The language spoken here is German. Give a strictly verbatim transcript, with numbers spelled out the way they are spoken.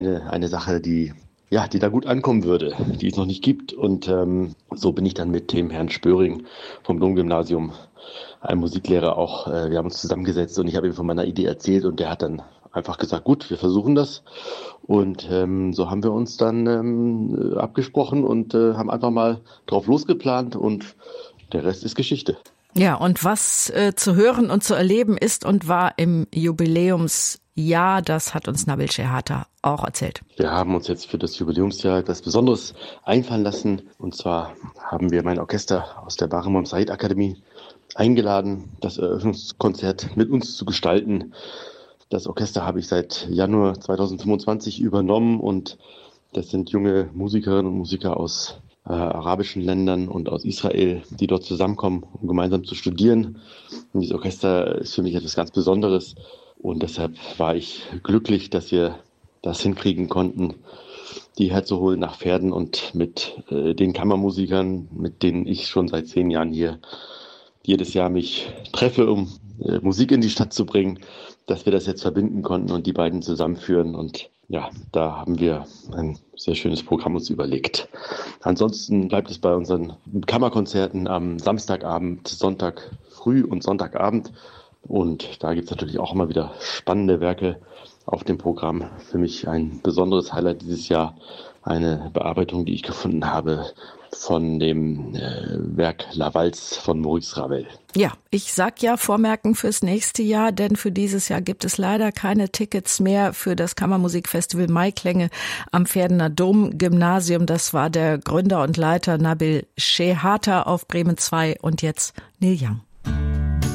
eine, eine Sache, die ja, die da gut ankommen würde, die es noch nicht gibt. Und ähm, so bin ich dann mit dem Herrn Spöring vom Domgymnasium, einem Musiklehrer, auch, äh, wir haben uns zusammengesetzt und ich habe ihm von meiner Idee erzählt und der hat dann einfach gesagt, gut, wir versuchen das. Und ähm, so haben wir uns dann ähm, abgesprochen und äh, haben einfach mal drauf losgeplant und der Rest ist Geschichte. Ja, und was äh, zu hören und zu erleben ist und war im Jubiläumsjahr, das hat uns Nabil Shehata auch erzählt. Wir haben uns jetzt für das Jubiläumsjahr etwas Besonderes einfallen lassen. Und zwar haben wir mein Orchester aus der Bahram Said Akademie eingeladen, das Eröffnungskonzert mit uns zu gestalten. Das Orchester habe ich seit Januar zweitausendfünfundzwanzig übernommen und das sind junge Musikerinnen und Musiker aus äh, arabischen Ländern und aus Israel, die dort zusammenkommen, um gemeinsam zu studieren. Und dieses Orchester ist für mich etwas ganz Besonderes und deshalb war ich glücklich, dass wir das hinkriegen konnten, die herzuholen nach Pferden und mit äh, den Kammermusikern, mit denen ich schon seit zehn Jahren hier jedes Jahr mich treffe, um äh, Musik in die Stadt zu bringen, dass wir das jetzt verbinden konnten und die beiden zusammenführen. Und ja, da haben wir ein sehr schönes Programm uns überlegt. Ansonsten bleibt es bei unseren Kammerkonzerten am Samstagabend, Sonntag früh und Sonntagabend. Und da gibt es natürlich auch immer wieder spannende Werke auf dem Programm. Für mich ein besonderes Highlight dieses Jahr, eine Bearbeitung, die ich gefunden habe von dem äh, Werk La Valse von Maurice Ravel. Ja, ich sag ja vormerken fürs nächste Jahr, denn für dieses Jahr gibt es leider keine Tickets mehr für das Kammermusikfestival Maiklänge am Pferdener Domgymnasium. Das war der Gründer und Leiter Nabil Shehata auf Bremen zwei und jetzt Neil Young.